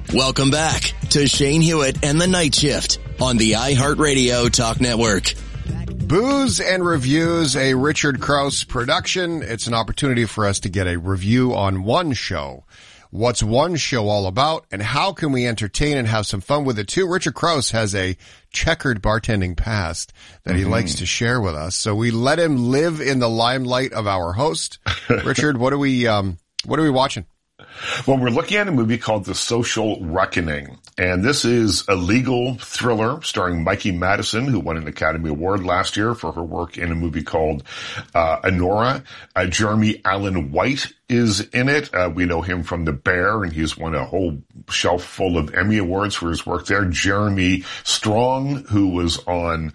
Welcome back to Shane Hewitt and the Night Shift on the iHeartRadio Talk Network. Booze and Reviews, a Richard Krause production. It's an opportunity for us to get a review on one show. What's one show all about, and how can we entertain and have some fun with it too? Richard Krause has a checkered bartending past that he likes to share with us. So we let him live in the limelight of our host. Richard, what are we watching? Well, we're looking at a movie called The Social Reckoning, and this is a legal thriller starring Mikey Madison, who won an Academy Award last year for her work in a movie called Anora. Jeremy Allen White is in it. We know him from The Bear, and he's won a whole shelf full of Emmy Awards for his work there. Jeremy Strong, who was on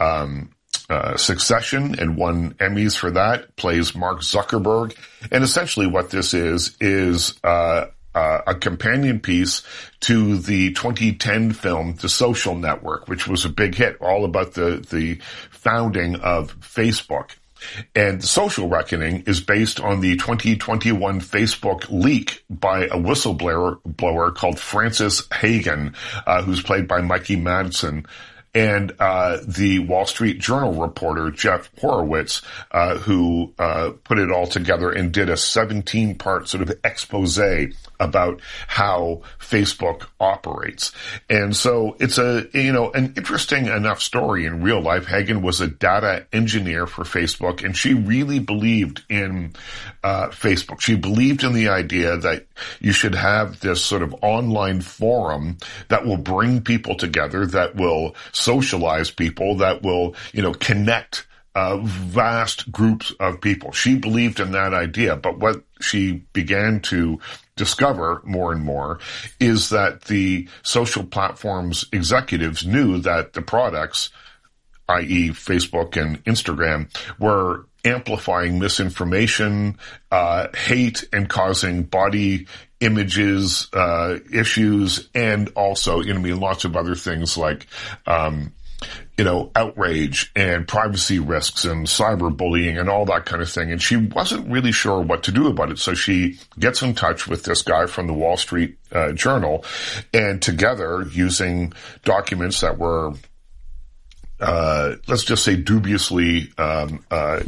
Succession and won Emmys for that, plays Mark Zuckerberg. And essentially what this is a companion piece to the 2010 film The Social Network, which was a big hit, all about the founding of Facebook. And The Social Reckoning is based on the 2021 Facebook leak by a whistleblower called Frances Hagen, who's played by Mikey Madison, and the Wall Street Journal reporter, Jeff Horowitz, who put it all together and did a 17-part sort of expose about how Facebook operates. And so it's an interesting enough story in real life. Hagen was a data engineer for Facebook, and she really believed in Facebook. She believed in the idea that you should have this sort of online forum that will bring people together, that will socialize people, that will, connect vast groups of people. She believed in that idea, but what she began to discover more and more is that the social platforms executives knew that the products, i.e. Facebook and Instagram, were amplifying misinformation, hate, and causing body images, issues, and also, lots of other things like, outrage and privacy risks and cyberbullying and all that kind of thing. And she wasn't really sure what to do about it. So she gets in touch with this guy from the Wall Street Journal, and together, using documents that were let's just say dubiously, gotten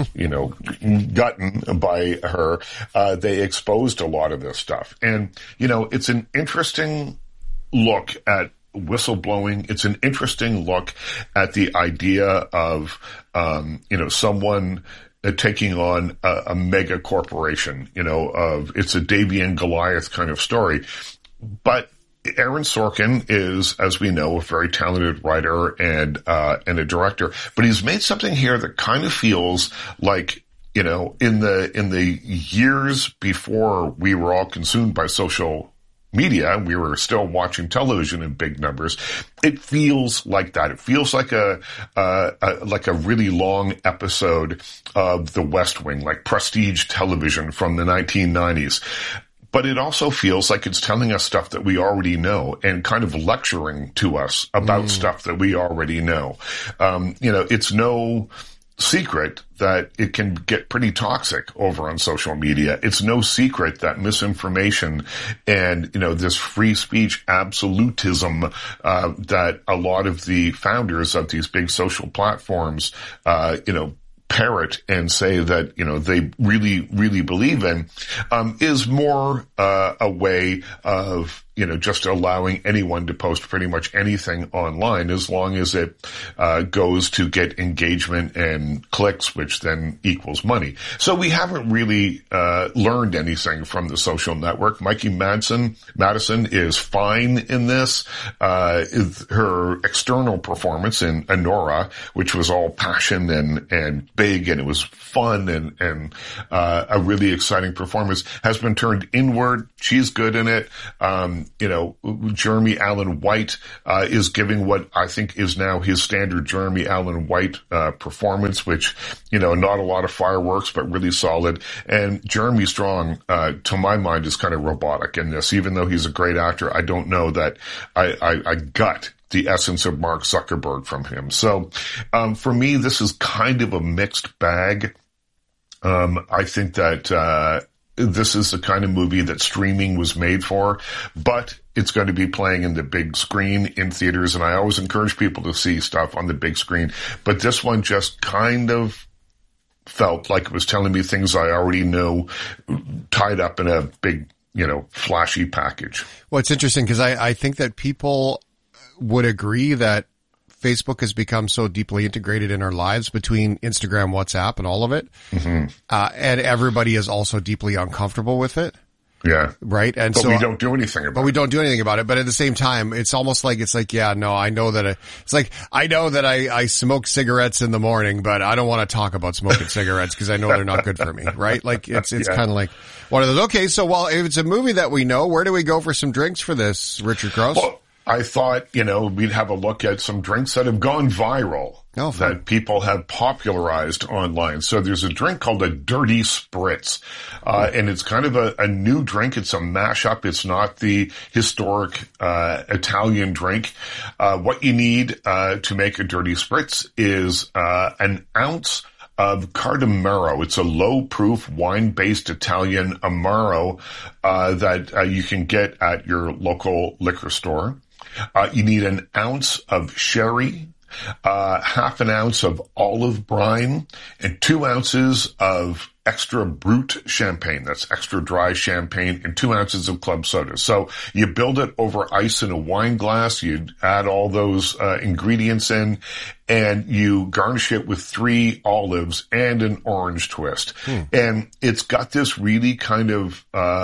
by her, they exposed a lot of this stuff. And, it's an interesting look at whistleblowing. It's an interesting look at the idea of, someone taking on a mega corporation, it's a David and Goliath kind of story. But Aaron Sorkin is, as we know, a very talented writer and a director, but he's made something here that kind of feels like, in the years before we were all consumed by social media, we were still watching television in big numbers. It feels like that. It feels like a really long episode of The West Wing, like prestige television from the 1990s. But it also feels like it's telling us stuff that we already know and kind of lecturing to us about stuff that we already know. It's no secret that it can get pretty toxic over on social media. It's no secret that misinformation and, this free speech absolutism, that a lot of the founders of these big social platforms, parrot and say that, they really, really believe in, is more, a way of, just allowing anyone to post pretty much anything online as long as it, goes to get engagement and clicks, which then equals money. So we haven't really, learned anything from The Social Network. Mikey Madison is fine in this. Her external performance in Anora, which was all passion and big, and it was fun and a really exciting performance, has been turned inward. She's good in it. Jeremy Allen White is giving what I think is now his standard Jeremy Allen White performance, which, not a lot of fireworks, but really solid. And Jeremy Strong, to my mind, is kind of robotic in this. Even though he's a great actor, I don't know that I got the essence of Mark Zuckerberg from him. So for me, this is kind of a mixed bag. I think that this is the kind of movie that streaming was made for, but it's going to be playing in the big screen in theaters. And I always encourage people to see stuff on the big screen. But this one just kind of felt like it was telling me things I already know tied up in a big, flashy package. Well, it's interesting because I think that people would agree that Facebook has become so deeply integrated in our lives between Instagram, WhatsApp, and all of it. Mm-hmm. And everybody is also deeply uncomfortable with it. Yeah. Right. And but we don't do anything about it. But we don't do anything about it. But at the same time, it's almost like, yeah, no, I know that I smoke cigarettes in the morning, but I don't want to talk about smoking cigarettes because I know they're not good for me. Right. Like it's kind of like one of those. Okay. So, well, if it's a movie that we know, where do we go for some drinks for this, Richard Crouse? Well, I thought, we'd have a look at some drinks that have gone viral, that people have popularized online. So there's a drink called a Dirty Spritz, and it's kind of a new drink. It's a mashup. It's not the historic Italian drink. What you need to make a Dirty Spritz is an ounce of Cardamaro. It's a low-proof wine-based Italian Amaro that you can get at your local liquor store. You need an ounce of sherry, half an ounce of olive brine, and 2 ounces of extra brut champagne. That's extra dry champagne, and 2 ounces of club soda. So you build it over ice in a wine glass. You add all those ingredients in, and you garnish it with 3 olives and an orange twist. And it's got this really kind of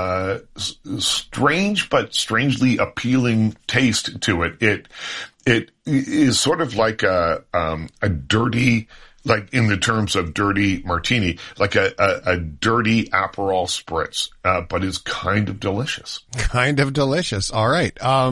strange but strangely appealing taste to it. It is sort of like a dirty, like in the terms of dirty martini, like a dirty Aperol Spritz, but it's kind of delicious. Kind of delicious. All right.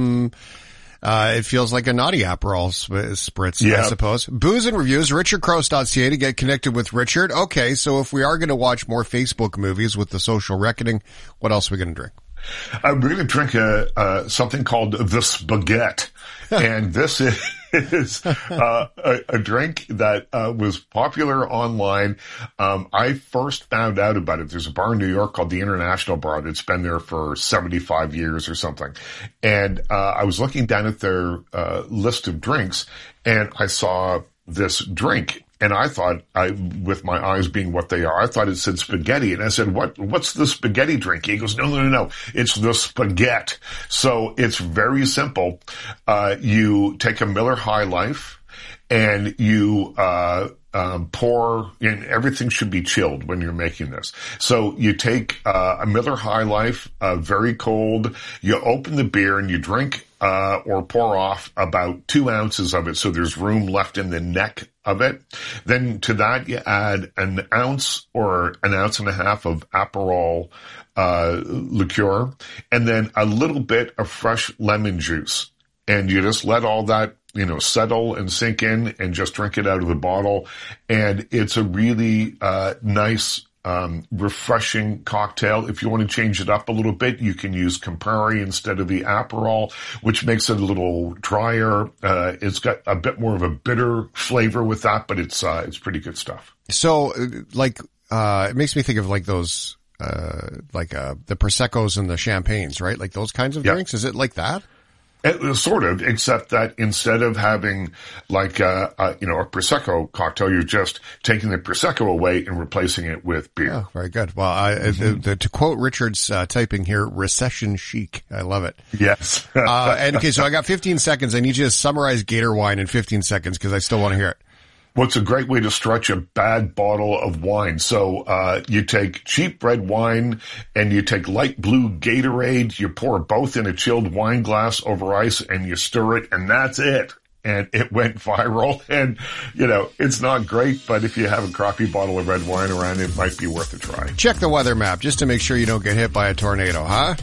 It feels like a naughty Aperol Spritz, I suppose. Booze and Reviews, richardcrouse.ca to get connected with Richard. Okay, so if we are going to watch more Facebook movies with the social reckoning, what else are we going to drink? We're going to drink something called the Spaghetti. And this is a drink that was popular online. I first found out about it. There's a bar in New York called the International Bar that's been there for 75 years or something. And I was looking down at their list of drinks, and I saw this drink. And I thought, with my eyes being what they are, I thought it said spaghetti. And I said, what's the spaghetti drink? He goes, no. It's the Spaghetti. So it's very simple. You take a Miller High Life and you, pour in, everything should be chilled when you're making this. So you take, a Miller High Life, very cold. You open the beer and you drink, or pour off about 2 ounces of it. So there's room left in the neck of it. Then to that you add an ounce or an ounce and a half of Aperol, liqueur, and then a little bit of fresh lemon juice. And you just let all that, settle and sink in and just drink it out of the bottle. And it's a really, nice, refreshing cocktail. If you want to change it up a little bit, you can use Campari instead of the Aperol, which makes it a little drier. It's got a bit more of a bitter flavor with that, but it's pretty good stuff. So, it makes me think of like those, the Proseccos and the champagnes, right? Like those kinds of drinks. Is it like that? Sort of, except that instead of having like a Prosecco cocktail, you're just taking the Prosecco away and replacing it with beer. Oh, very good. Well, to quote Richard's typing here, recession chic. I love it. Yes. And okay, so I got 15 seconds. I need you to summarize Gator wine in 15 seconds because I still want to hear it. Well, it's a great way to stretch a bad bottle of wine. So, you take cheap red wine and you take light blue Gatorade, you pour both in a chilled wine glass over ice and you stir it, and that's it. And it went viral. And, it's not great, but if you have a crappy bottle of red wine around, it might be worth a try. Check the weather map just to make sure you don't get hit by a tornado, huh?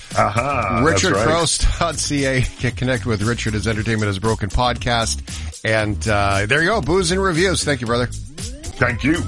RichardCrouse.ca. Get connected with Richard as Entertainment is Broken podcast. And there you go. Booze and Reviews. Thank you, brother. Thank you.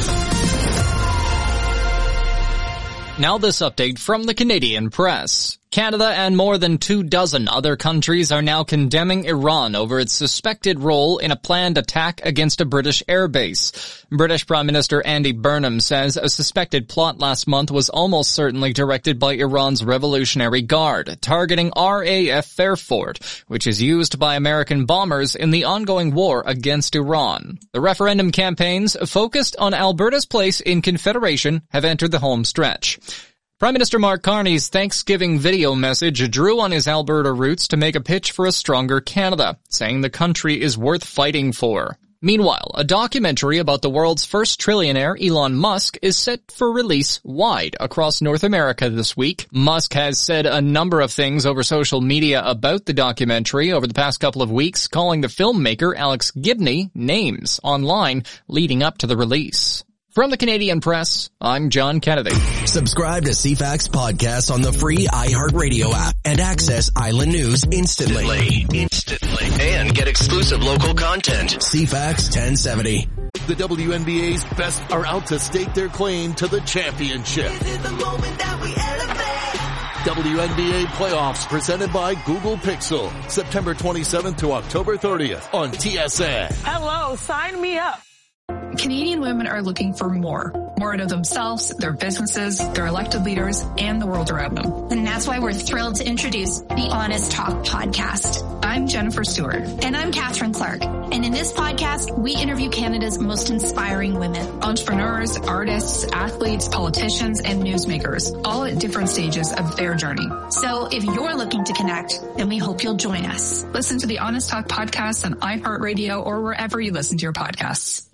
Now this update from the Canadian Press. Canada and more than 24 other countries are now condemning Iran over its suspected role in a planned attack against a British airbase. British Prime Minister Andy Burnham says a suspected plot last month was almost certainly directed by Iran's Revolutionary Guard, targeting RAF Fairford, which is used by American bombers in the ongoing war against Iran. The referendum campaigns focused on Alberta's place in Confederation have entered the home stretch. Prime Minister Mark Carney's Thanksgiving video message drew on his Alberta roots to make a pitch for a stronger Canada, saying the country is worth fighting for. Meanwhile, a documentary about the world's first trillionaire, Elon Musk, is set for release wide across North America this week. Musk has said a number of things over social media about the documentary over the past couple of weeks, calling the filmmaker, Alex Gibney, names online leading up to the release. From the Canadian Press, I'm John Kennedy. Subscribe to CFAX Podcast on the free iHeartRadio app and access Island News instantly. And get exclusive local content. CFAX 1070. The WNBA's best are out to stake their claim to the championship. WNBA playoffs presented by Google Pixel. September 27th to October 30th on TSN. Hello, sign me up. Canadian women are looking for more out of themselves, their businesses, their elected leaders, and the world around them. And that's why we're thrilled to introduce the Honest Talk podcast. I'm Jennifer Stewart. And I'm Catherine Clark. And in this podcast, we interview Canada's most inspiring women. Entrepreneurs, artists, athletes, politicians, and newsmakers, all at different stages of their journey. So if you're looking to connect, then we hope you'll join us. Listen to the Honest Talk podcast on iHeartRadio or wherever you listen to your podcasts.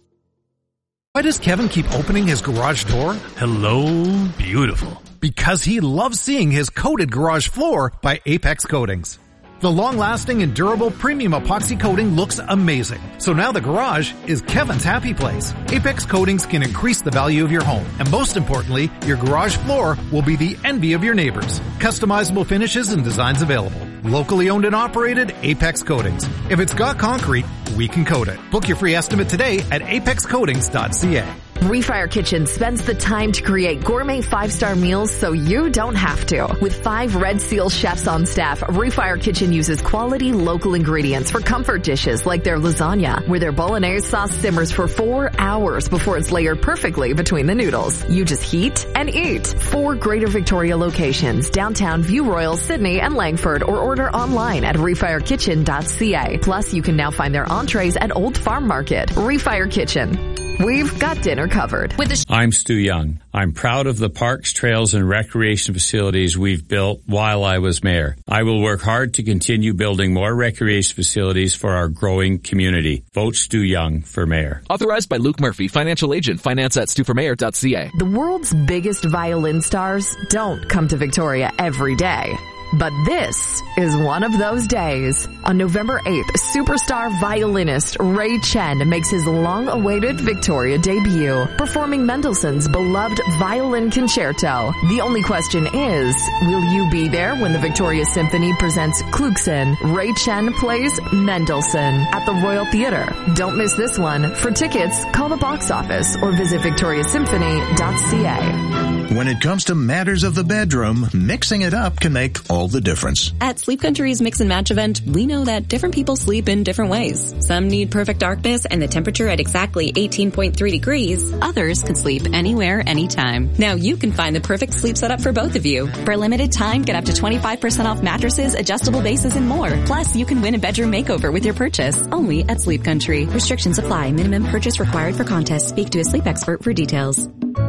Why does Kevin keep opening his garage door? Hello, beautiful. Because he loves seeing his coated garage floor by Apex Coatings. The long-lasting and durable premium epoxy coating looks amazing. So now the garage is Kevin's happy place. Apex Coatings can increase the value of your home. And most importantly, your garage floor will be the envy of your neighbors. Customizable finishes and designs available. Locally owned and operated, Apex Coatings. If it's got concrete, we can coat it. Book your free estimate today at apexcoatings.ca. Refire Kitchen spends the time to create gourmet 5-star meals so you don't have to. With 5 Red Seal chefs on staff, Refire Kitchen uses quality local ingredients for comfort dishes like their lasagna, where their bolognese sauce simmers for 4 hours before it's layered perfectly between the noodles. You just heat and eat. 4 Greater Victoria locations, downtown, View Royal, Sydney, and Langford, or order online at refirekitchen.ca. Plus, you can now find their entrees at Old Farm Market. Refire Kitchen. We've got dinner covered. I'm Stu Young. I'm proud of the parks, trails, and recreation facilities we've built while I was mayor. I will work hard to continue building more recreation facilities for our growing community. Vote Stu Young for mayor. Authorized by Luke Murphy, financial agent, finance@stuformayor.ca. The world's biggest violin stars don't come to Victoria every day. But this is one of those days. On November 8th, superstar violinist Ray Chen makes his long-awaited Victoria debut, performing Mendelssohn's beloved violin concerto. The only question is, will you be there when the Victoria Symphony presents Klugson? Ray Chen plays Mendelssohn at the Royal Theatre. Don't miss this one. For tickets, call the box office or visit victoriasymphony.ca. When it comes to matters of the bedroom, mixing it up can make all the difference. At Sleep Country's Mix and Match event, we know that different people sleep in different ways. Some need perfect darkness and the temperature at exactly 18.3 degrees. Others can sleep anywhere, anytime. Now you can find the perfect sleep setup for both of you. For a limited time, get up to 25% off mattresses, adjustable bases, and more. Plus, you can win a bedroom makeover with your purchase. Only at Sleep Country. Restrictions apply. Minimum purchase required for contest. Speak to a sleep expert for details.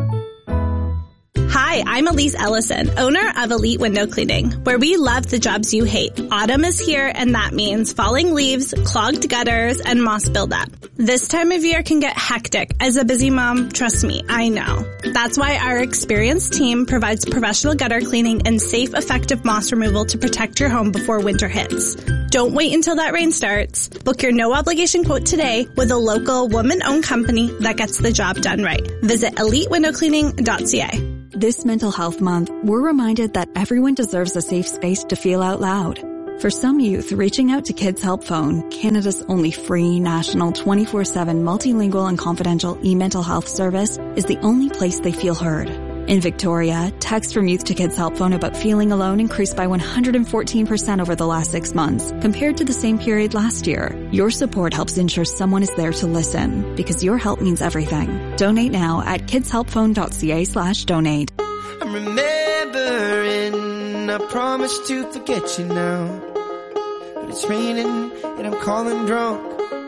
Hi, I'm Elise Ellison, owner of Elite Window Cleaning, where we love the jobs you hate. Autumn is here, and that means falling leaves, clogged gutters, and moss buildup. This time of year can get hectic. As a busy mom, trust me, I know. That's why our experienced team provides professional gutter cleaning and safe, effective moss removal to protect your home before winter hits. Don't wait until that rain starts. Book your no-obligation quote today with a local woman-owned company that gets the job done right. Visit elitewindowcleaning.ca. This Mental Health Month, we're reminded that everyone deserves a safe space to feel out loud. For some youth, reaching out to Kids Help Phone, Canada's only free national 24/7 multilingual and confidential e-mental health service, is the only place they feel heard. In Victoria, text from Youth to Kids Help Phone about feeling alone increased by 114% over the last 6 months, compared to the same period last year. Your support helps ensure someone is there to listen, because your help means everything. Donate now at kidshelpphone.ca/donate. I'm remembering, I promised to forget you now, but it's raining and I'm calling drunk.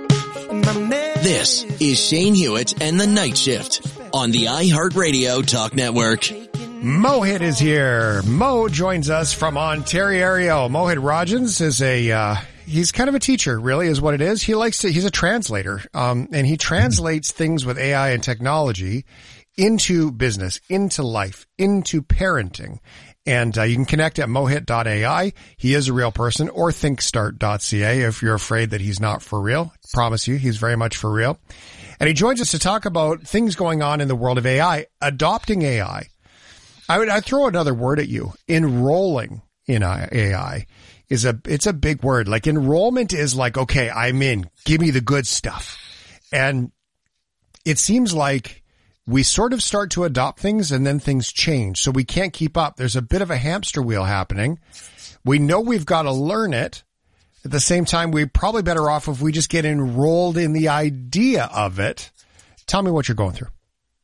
This is Shane Hewitt and the Night Shift on the iHeartRadio Talk Network. Mohit is here. Mo joins us from Ontario. Mohit Rajans is he's kind of a teacher, really, is what it is. He's a translator, and he translates things with AI and technology into business, into life, into parenting. And you can connect at mohit.ai. He is a real person, or thinkstart.ca if you're afraid that he's not for real. I promise you, he's very much for real. And he joins us to talk about things going on in the world of AI, adopting AI. I'd throw another word at you. Enrolling in AI it's a big word. Like, enrollment is like, okay, I'm in. Give me the good stuff. And it seems like we sort of start to adopt things and then things change. So we can't keep up. There's a bit of a hamster wheel happening. We know we've got to learn it. At the same time, we're probably better off if we just get enrolled in the idea of it. Tell me what you're going through.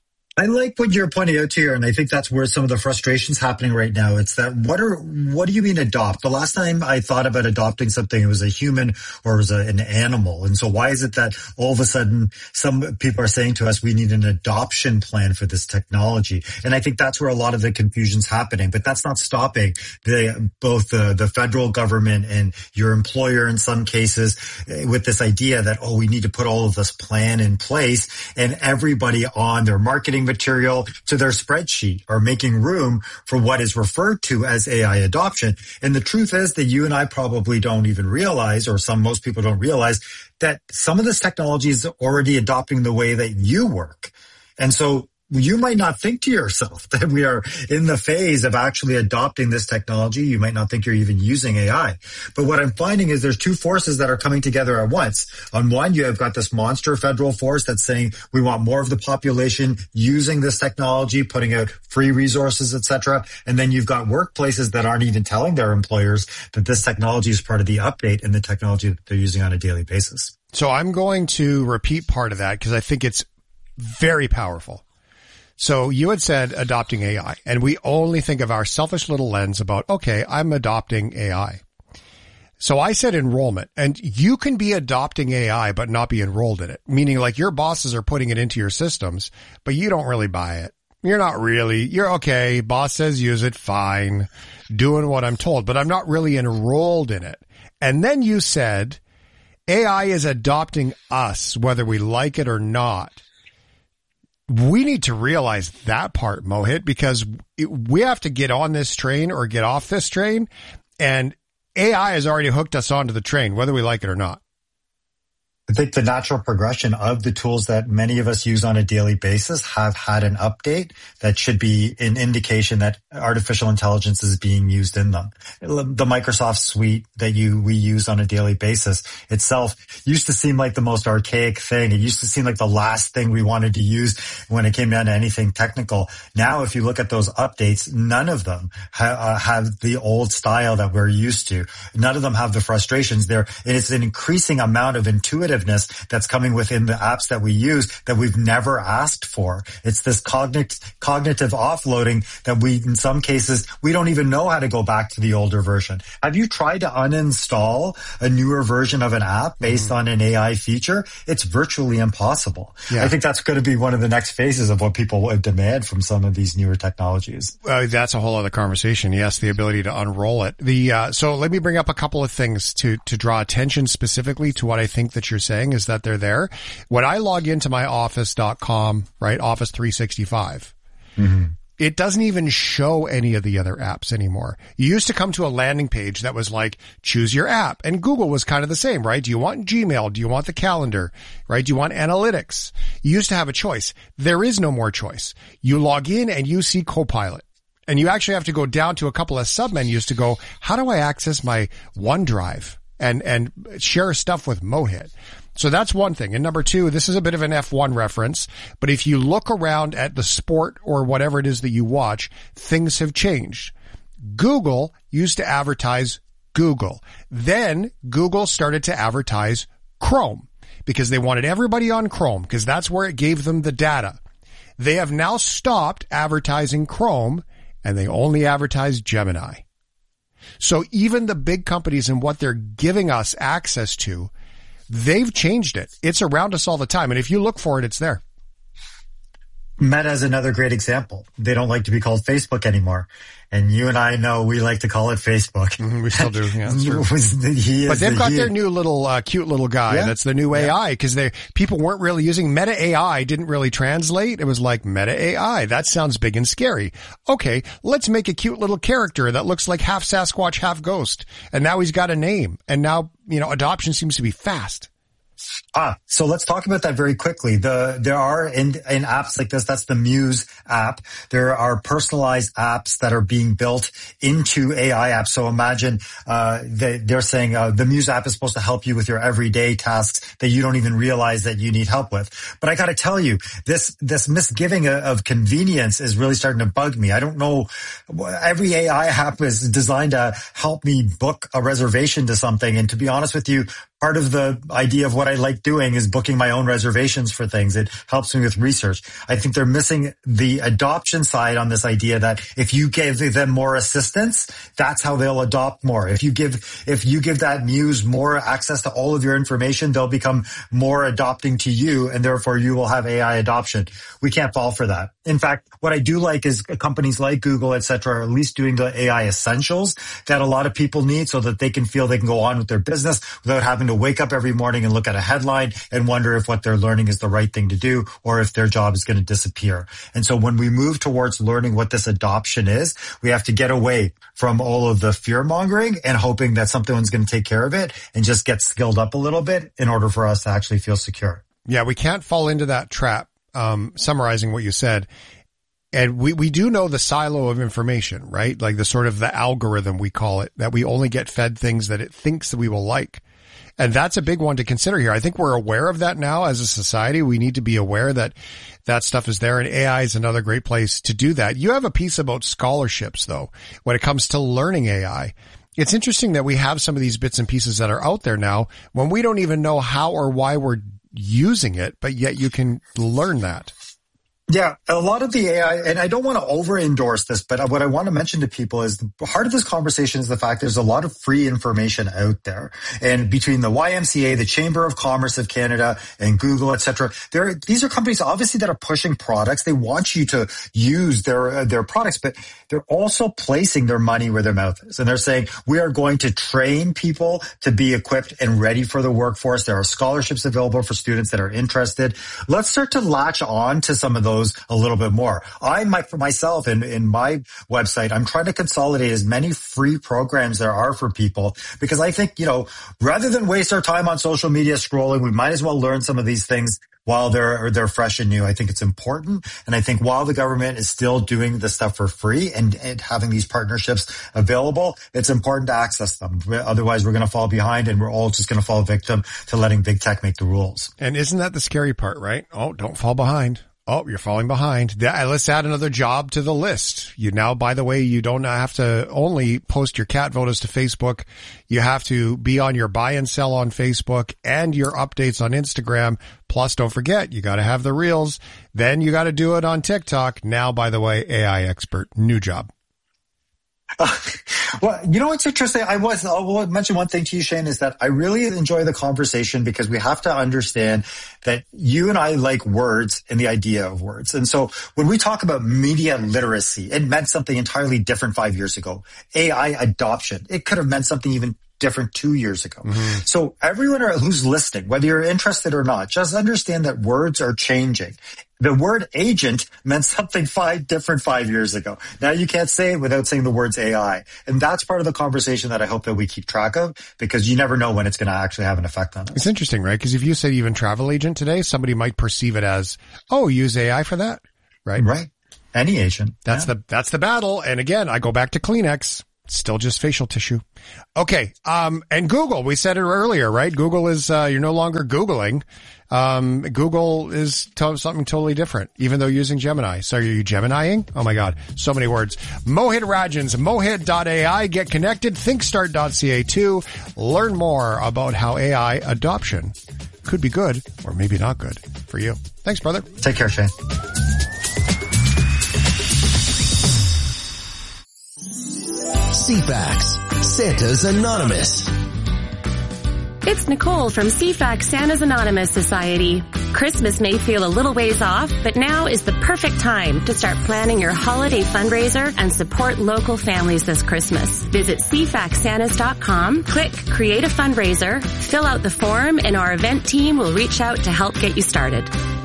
I like what you're pointing out here, and I think that's where some of the frustration's happening right now. It's that what do you mean adopt? The last time I thought about adopting something, it was a human or it was an animal. And so why is it that all of a sudden some people are saying to us we need an adoption plan for this technology? And I think that's where a lot of the confusion's happening. But that's not stopping both the federal government and your employer in some cases with this idea that, we need to put all of this plan in place, and everybody on their marketing material to their spreadsheet are making room for what is referred to as AI adoption. And the truth is that you and I probably don't even realize, or most people don't realize, that some of this technology is already adopting the way that you work. And so you might not think to yourself that we are in the phase of actually adopting this technology. You might not think you're even using AI. But what I'm finding is there's two forces that are coming together at once. On one, you have got this monster federal force that's saying we want more of the population using this technology, putting out free resources, etc. And then you've got workplaces that aren't even telling their employers that this technology is part of the update and the technology that they're using on a daily basis. So I'm going to repeat part of that because I think it's very powerful. So you had said adopting AI, and we only think of our selfish little lens about, okay, I'm adopting AI. So I said enrollment, and you can be adopting AI but not be enrolled in it, meaning like your bosses are putting it into your systems, but you don't really buy it. You're okay. Boss says use it. Fine. Doing what I'm told, but I'm not really enrolled in it. And then you said AI is adopting us, whether we like it or not. We need to realize that part, Mohit, because we have to get on this train or get off this train, and AI has already hooked us onto the train, whether we like it or not. I think the natural progression of the tools that many of us use on a daily basis have had an update that should be an indication that artificial intelligence is being used in them. The Microsoft suite that we use on a daily basis itself used to seem like the most archaic thing. It used to seem like the last thing we wanted to use when it came down to anything technical. Now, if you look at those updates, none of them have the old style that we're used to. None of them have the frustrations there. And it's an increasing amount of intuitiveness that's coming within the apps that we use that we've never asked for. It's this cognitive offloading that in some cases, we don't even know how to go back to the older version. Have you tried to uninstall a newer version of an app based on an AI feature? It's virtually impossible. Yeah. I think that's going to be one of the next phases of what people would demand from some of these newer technologies. That's a whole other conversation. Yes, the ability to unroll it. So let me bring up a couple of things to draw attention specifically to what I think that you're saying is that they're there. When I log into my office.com, right, Office 365, it doesn't even show any of the other apps anymore. You used to come to a landing page that was like, choose your app. And Google was kind of the same, right? Do you want Gmail? Do you want the calendar? Right? Do you want analytics? You used to have a choice. There is no more choice. You log in and you see Copilot. And you actually have to go down to a couple of submenus to go, how do I access my OneDrive and share stuff with Mohit? So that's one thing. And number two, this is a bit of an F1 reference, but if you look around at the sport or whatever it is that you watch, things have changed. Google used to advertise Google. Then Google started to advertise Chrome because they wanted everybody on Chrome because that's where it gave them the data. They have now stopped advertising Chrome and they only advertise Gemini. So even the big companies and what they're giving us access to, they've changed it. It's around us all the time. And if you look for it, it's there. Meta is another great example. They don't like to be called Facebook anymore. And you and I know we like to call it Facebook. Mm-hmm, we still do. Yeah, that's true. But they've got their new little, cute little guy. Yeah. That's the new AI because people weren't really using Meta AI. Didn't really translate. It was like Meta AI. That sounds big and scary. Okay. Let's make a cute little character that looks like half Sasquatch, half ghost. And now he's got a name. And now, adoption seems to be fast. So let's talk about that very quickly. There are in apps like this, that's the Muse app. There are personalized apps that are being built into AI apps. So imagine, they're saying, the Muse app is supposed to help you with your everyday tasks that you don't even realize that you need help with. But I gotta tell you, this misgiving of convenience is really starting to bug me. I don't know. Every AI app is designed to help me book a reservation to something. And to be honest with you, part of the idea of what I like doing is booking my own reservations for things. It helps me with research. I think they're missing the adoption side on this idea that if you give them more assistance, that's how they'll adopt more. If you give that Muse more access to all of your information, they'll become more adopting to you, and therefore you will have AI adoption. We can't fall for that. In fact, what I do like is companies like Google, et cetera, are at least doing the AI essentials that a lot of people need so that they can feel they can go on with their business without having to wake up every morning and look at a headline and wonder if what they're learning is the right thing to do or if their job is going to disappear. And so when we move towards learning what this adoption is, we have to get away from all of the fear mongering and hoping that someone's going to take care of it and just get skilled up a little bit in order for us to actually feel secure. Yeah, we can't fall into that trap. Summarizing what you said. And we do know the silo of information, right? Like the sort of the algorithm, we call it, that we only get fed things that it thinks that we will like. And that's a big one to consider here. I think we're aware of that now as a society. We need to be aware that that stuff is there, and AI is another great place to do that. You have a piece about scholarships, though, when it comes to learning AI. It's interesting that we have some of these bits and pieces that are out there now when we don't even know how or why we're using it, but yet you can learn that. Yeah, a lot of the AI, and I don't want to over-endorse this, but what I want to mention to people is the heart of this conversation is the fact there's a lot of free information out there. And between the YMCA, the Chamber of Commerce of Canada, and Google, et cetera, these are companies obviously that are pushing products. They want you to use their products, but they're also placing their money where their mouth is. And they're saying, we are going to train people to be equipped and ready for the workforce. There are scholarships available for students that are interested. Let's start to latch on to some of those a little bit more. For myself, in my website, I'm trying to consolidate as many free programs there are for people because I think, rather than waste our time on social media scrolling, we might as well learn some of these things while they're fresh and new. I think it's important. And I think while the government is still doing this stuff for free and having these partnerships available, it's important to access them. Otherwise, we're going to fall behind and we're all just going to fall victim to letting big tech make the rules. And isn't that the scary part, right? Oh, don't fall behind. Oh, you're falling behind. Let's add another job to the list. By the way, you don't have to only post your cat photos to Facebook. You have to be on your buy and sell on Facebook and your updates on Instagram. Plus, don't forget, you got to have the reels. Then you got to do it on TikTok. Now, by the way, AI expert, new job. Well, what's interesting? I'll mention one thing to you, Shane, is that I really enjoy the conversation because we have to understand that you and I like words and the idea of words. And so when we talk about media literacy, it meant something entirely different 5 years ago. AI adoption, it could have meant something even different 2 years ago. Mm-hmm. So everyone who's listening, whether you're interested or not, just understand that words are changing. The word agent meant something different 5 years ago. Now you can't say it without saying the words AI. And that's part of the conversation that I hope that we keep track of because you never know when it's going to actually have an effect on us. It's interesting, right? Because if you say even travel agent today, somebody might perceive it as, oh, use AI for that, right? Right. Any agent. That's the battle. And again, I go back to Kleenex. Still just facial tissue. Okay. And Google, we said it earlier, right? Google is, you're no longer Googling. Google is something totally different, even though using Gemini. So are you Geminiing? Oh my God. So many words. Mohit Rajans, Mohit.ai. Get connected. Thinkstart.ca too. Learn more about how AI adoption could be good or maybe not good for you. Thanks, brother. Take care, Shane. CFAX, Santa's Anonymous. It's Nicole from CFAX Santa's Anonymous Society. Christmas may feel a little ways off, but now is the perfect time to start planning your holiday fundraiser and support local families this Christmas. Visit cfaxsantas.com, click Create a Fundraiser, fill out the form, and our event team will reach out to help get you started.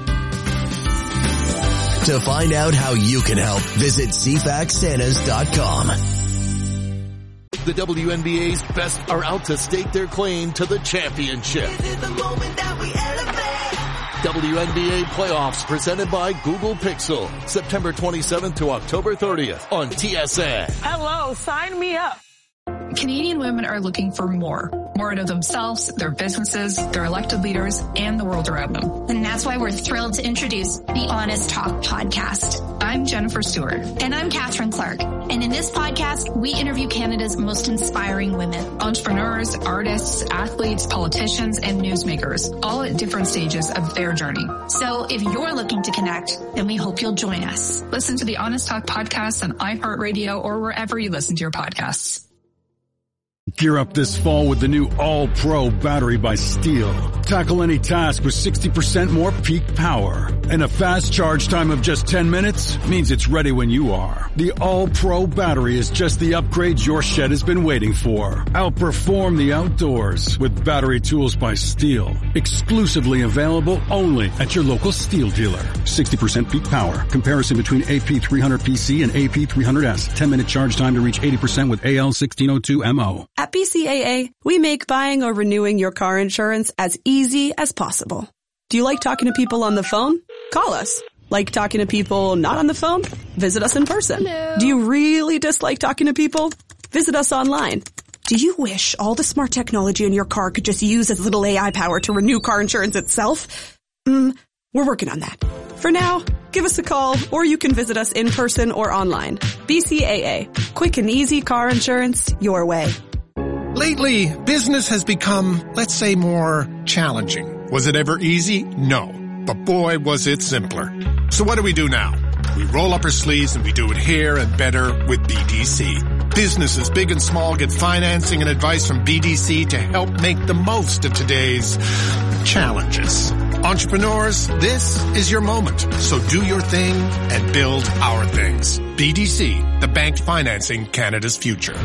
To find out how you can help, visit cfaxsantas.com. The WNBA's best are out to stake their claim to the championship. WNBA playoffs presented by Google Pixel. September 27th to October 30th on TSN. Hello, sign me up. Canadian women are looking for more out of themselves, their businesses, their elected leaders, and the world around them. And that's why we're thrilled to introduce the Honest Talk podcast. I'm Jennifer Stewart. And I'm Catherine Clark. And in this podcast, we interview Canada's most inspiring women. Entrepreneurs, artists, athletes, politicians, and newsmakers, all at different stages of their journey. So if you're looking to connect, then we hope you'll join us. Listen to the Honest Talk podcast on iHeartRadio or wherever you listen to your podcasts. Gear up this fall with the new All-Pro battery by Steel. Tackle any task with 60% more peak power. And a fast charge time of just 10 minutes means it's ready when you are. The All-Pro battery is just the upgrade your shed has been waiting for. Outperform the outdoors with battery tools by Steel. Exclusively available only at your local Steel dealer. 60% peak power. Comparison between AP300PC and AP300S. 10-minute charge time to reach 80% with AL1602MO. At BCAA, we make buying or renewing your car insurance as easy as possible. Do you like talking to people on the phone? Call us. Like talking to people not on the phone? Visit us in person. Hello. Do you really dislike talking to people? Visit us online. Do you wish all the smart technology in your car could just use as little AI power to renew car insurance itself? We're working on that. For now, give us a call or you can visit us in person or online. BCAA. Quick and easy car insurance your way. Lately, business has become, let's say, more challenging. Was it ever easy? No. But boy, was it simpler. So what do we do now? We roll up our sleeves and we do it here and better with BDC. Businesses big and small get financing and advice from BDC to help make the most of today's challenges. Entrepreneurs, this is your moment. So do your thing and build our things. BDC, the bank financing Canada's future.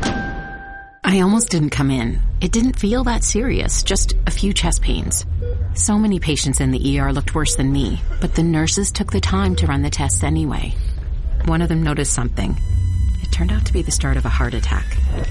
I almost didn't come in. It didn't feel that serious, just a few chest pains. So many patients in the ER looked worse than me, but the nurses took the time to run the tests anyway. One of them noticed something. It turned out to be the start of a heart attack.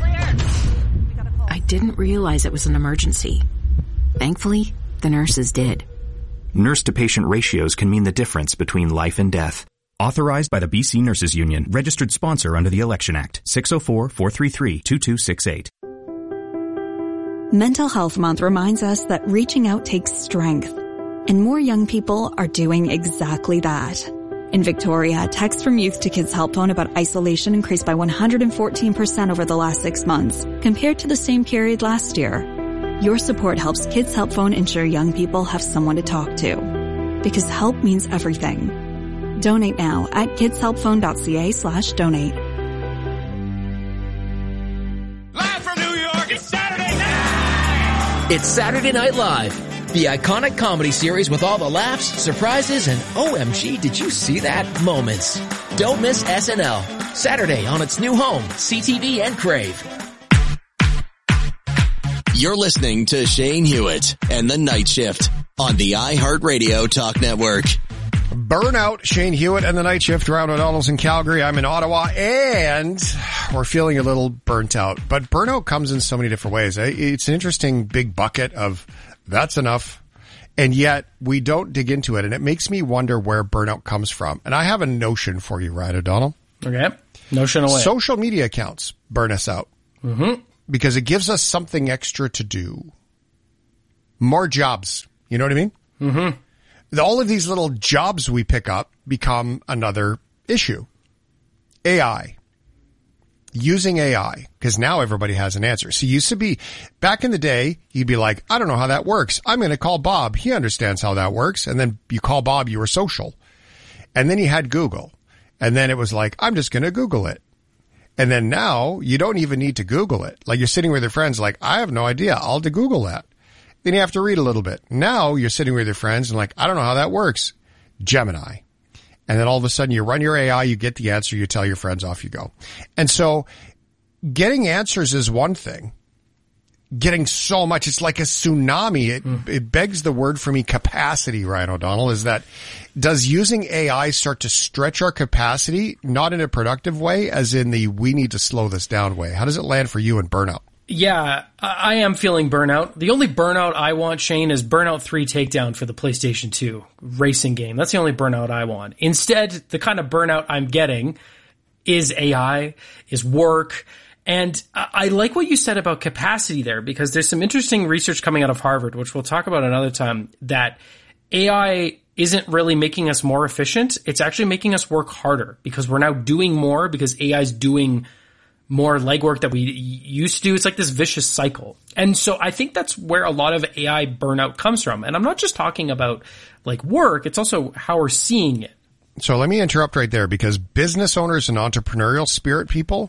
I didn't realize it was an emergency. Thankfully, the nurses did. Nurse-to-patient ratios can mean the difference between life and death. Authorized by the BC Nurses Union. Registered sponsor under the Election Act. 604-433-2268. Mental Health Month reminds us that reaching out takes strength. And more young people are doing exactly that. In Victoria, texts from Youth to Kids Help Phone about isolation increased by 114% over the last 6 months, compared to the same period last year. Your support helps Kids Help Phone ensure young people have someone to talk to. Because help means everything. Donate now at kidshelpphone.ca/donate. Live from New York, it's Saturday night! It's Saturday Night Live, the iconic comedy series with all the laughs, surprises, and OMG, did you see that moments. Don't miss SNL. Saturday on its new home, CTV and Crave. You're listening to Shane Hewitt and The Night Shift on the iHeartRadio Talk Network. Burnout, Shane Hewitt and The Night Shift around O'Donnell's in Calgary. I'm in Ottawa and we're feeling a little burnt out. But burnout comes in so many different ways. It's an interesting big bucket of that's enough. And yet we don't dig into it. And it makes me wonder where burnout comes from. And I have a notion for you, right, O'Donnell? Okay. Notion away. Social media accounts burn us out. Mm-hmm. Because it gives us something extra to do. More jobs. You know what I mean? Mm-hmm. All of these little jobs we pick up become another issue. AI. Using AI. Because now everybody has an answer. So used to be, back in the day, you'd be like, I don't know how that works. I'm going to call Bob. He understands how that works. And then you call Bob, you were social. And then you had Google. And then it was like, I'm just going to Google it. And then now you don't even need to Google it. Like you're sitting with your friends like, I have no idea. I'll Google that. Then you have to read a little bit. Now you're sitting with your friends and like, I don't know how that works. Gemini. And then all of a sudden you run your AI, you get the answer, you tell your friends, off you go. And so getting answers is one thing. Getting so much, it's like a tsunami. It begs the word for me, capacity, Ryan O'Donnell, is that does using AI start to stretch our capacity, not in a productive way, as in the we need to slow this down way? How does it land for you in burnout? Yeah, I am feeling burnout. The only burnout I want, Shane, is Burnout 3 Takedown for the PlayStation 2 racing game. That's the only burnout I want. Instead, the kind of burnout I'm getting is AI, is work. And I like what you said about capacity there, because there's some interesting research coming out of Harvard, which we'll talk about another time, that AI isn't really making us more efficient. It's actually making us work harder because we're now doing more because AI is doing more legwork that we used to do. It's like this vicious cycle. And so I think that's where a lot of AI burnout comes from. And I'm not just talking about like work. It's also how we're seeing it. So let me interrupt right there, because business owners and entrepreneurial spirit people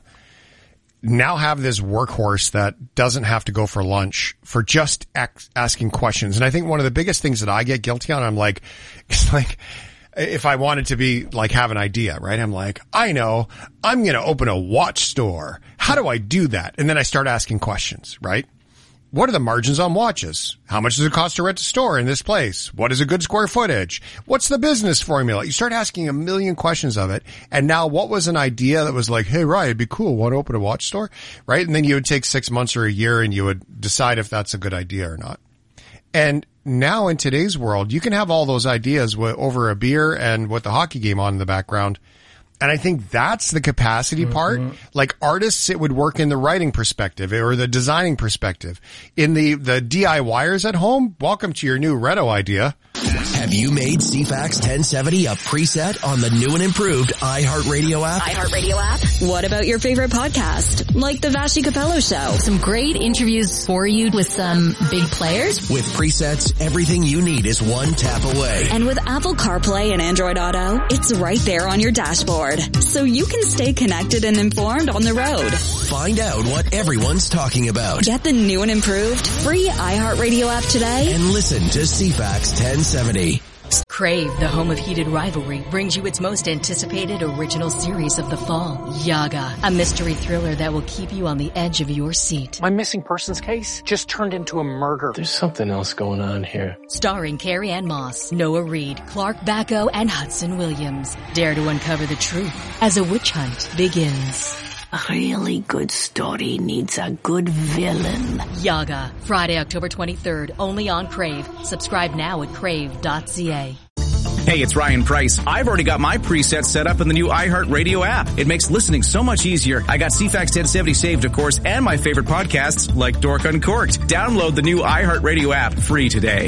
now have this workhorse that doesn't have to go for lunch for just asking questions. And I think one of the biggest things that I get guilty on, I'm like, it's like, if I wanted to be like, have an idea, right? I'm like, I know, I'm going to open a watch store. How do I do that? And then I start asking questions, right? What are the margins on watches? How much does it cost to rent a store in this place? What is a good square footage? What's the business formula? You start asking a million questions of it. And now what was an idea that was like, hey, Ryan, it'd be cool. Want to open a watch store? Right? And then you would take 6 months or a year and you would decide if that's a good idea or not. And now in today's world, you can have all those ideas over a beer and with the hockey game on in the background. And I think that's the capacity part. Like artists, it would work in the writing perspective or the designing perspective. In the DIYers at home, welcome to your new Reto idea. Have you made CFAX 1070 a preset on the new and improved iHeartRadio app? iHeartRadio app? What about your favorite podcast, like The Vashi Capello Show? Some great interviews for you with some big players. With presets, everything you need is one tap away. And with Apple CarPlay and Android Auto, it's right there on your dashboard, so you can stay connected and informed on the road. Find out what everyone's talking about. Get the new and improved free iHeartRadio app today and listen to CFAX 1070. Crave, the home of heated rivalry, brings you its most anticipated original series of the fall, Yaga, a mystery thriller that will keep you on the edge of your seat. My missing persons case just turned into a murder. There's something else going on here. Starring Carrie Ann Moss, Noah Reid, Clark Bacco, and Hudson Williams. Dare to uncover the truth as a witch hunt begins. A really good story needs a good villain. Yaga, Friday, October 23rd, only on Crave. Subscribe now at crave.ca. Hey, it's Ryan Price. I've already got my preset set up in the new iHeartRadio app. It makes listening so much easier. I got CFAX 1070 saved, of course, and my favorite podcasts like Dork Uncorked. Download the new iHeartRadio app free today.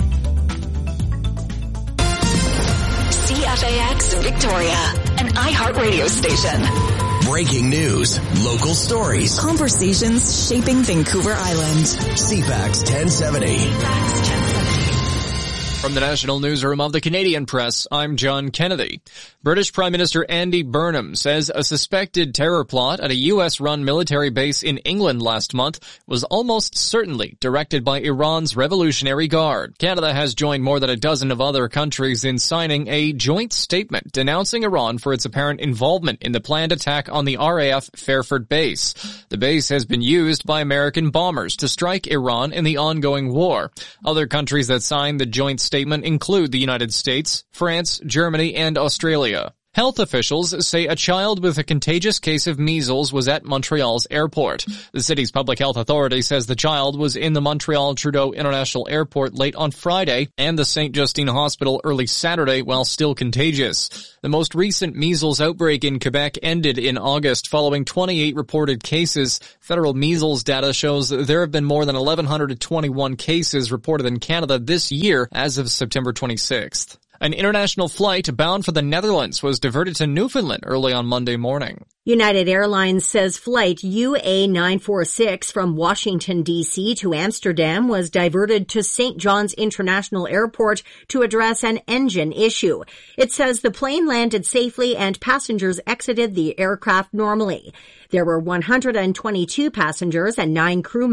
CFAX Victoria, an iHeartRadio station. Breaking news, local stories, conversations shaping Vancouver Island. CFAX 1070. From the National Newsroom of the Canadian Press, I'm John Kennedy. British Prime Minister Andy Burnham says a suspected terror plot at a U.S.-run military base in England last month was almost certainly directed by Iran's Revolutionary Guard. Canada has joined more than a dozen of other countries in signing a joint statement denouncing Iran for its apparent involvement in the planned attack on the RAF Fairford base. The base has been used by American bombers to strike Iran in the ongoing war. Other countries that signed the joint statement include the United States, France, Germany, and Australia. Health officials say a child with a contagious case of measles was at Montreal's airport. The city's public health authority says the child was in the Montreal Trudeau International Airport late on Friday and the St. Justine Hospital early Saturday while still contagious. The most recent measles outbreak in Quebec ended in August following 28 reported cases. Federal measles data shows there have been more than 1,121 cases reported in Canada this year as of September 26th. An international flight bound for the Netherlands was diverted to Newfoundland early on Monday morning. United Airlines says flight UA946 from Washington, D.C. to Amsterdam was diverted to St. John's International Airport to address an engine issue. It says the plane landed safely and passengers exited the aircraft normally. There were 122 passengers and 9 crew members